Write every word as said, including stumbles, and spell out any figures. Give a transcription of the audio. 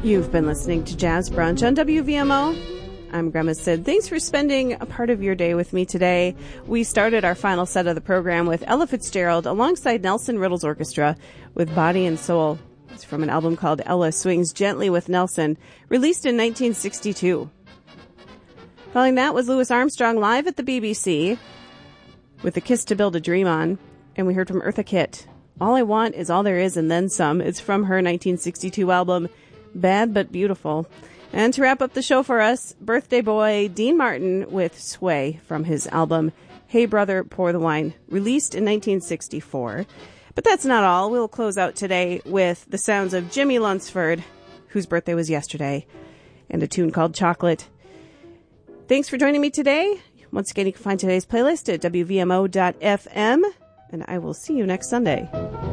You've been listening to Jazz Brunch on W V M O. I'm Grandma Sid. Thanks for spending a part of your day with me today. We started our final set of the program with Ella Fitzgerald alongside Nelson Riddle's orchestra with Body and Soul. It's from an album called Ella Swings Gently with Nelson, released in nineteen sixty-two. Following that was Louis Armstrong live at the B B C with A Kiss to Build a Dream On. And we heard from Eartha Kitt, All I Want Is All There Is and Then Some. It's from her nineteen sixty-two album, Bad But Beautiful. And to wrap up the show for us, birthday boy Dean Martin with Sway from his album, Hey Brother, Pour the Wine, released in nineteen sixty-four. But that's not all. We'll close out today with the sounds of Jimmy Lunsford, whose birthday was yesterday, and a tune called Chocolate. Thanks for joining me today. Once again, you can find today's playlist at W V M O dot F M, and I will see you next Sunday.